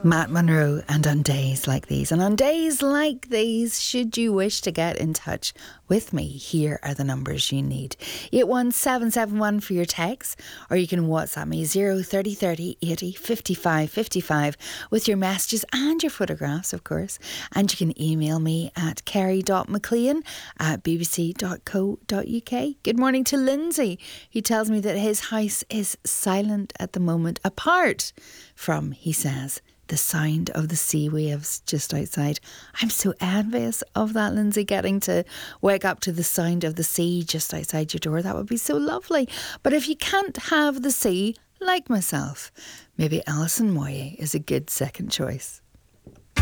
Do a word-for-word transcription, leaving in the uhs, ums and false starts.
Matt Monroe, and on days like these. And on days like these, should you wish to get in touch with me, here are the numbers you need. eight one seven seven one for your text, or you can WhatsApp me zero thirty thirty eighty fifty-five fifty-five with your messages and your photographs, of course. And you can email me at kerry.mclean at bbc.co.uk. Good morning to Lindsay, who tells me that his house is silent at the moment, apart from, he says, the sound of the sea waves just outside. I'm so envious of that, Lindsay, getting to wake up to the sound of the sea just outside your door. That would be so lovely. But if you can't have the sea, like myself, maybe Alison Moyet is a good second choice.